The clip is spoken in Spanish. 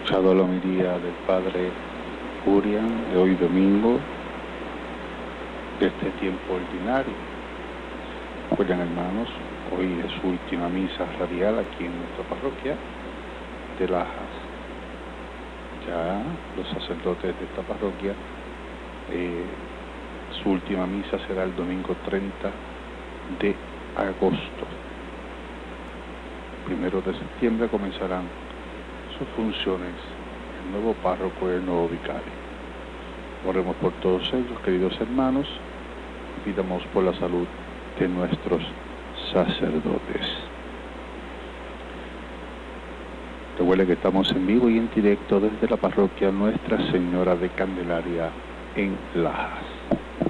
escuchado la homilía del Padre Urian de hoy domingo, de este tiempo ordinario. Recuerden, hermanos, hoy es su última misa radial aquí en nuestra parroquia de Lajas. Ya los sacerdotes de esta parroquia, su última misa será el domingo 30 de agosto. El 1 de septiembre comenzarán sus funciones el nuevo párroco y el nuevo vicario. Oremos por todos ellos, queridos hermanos, y pidamos por la salud de nuestros sacerdotes. Recuerden que estamos en vivo y en directo desde la parroquia Nuestra Señora de Candelaria en Lajas.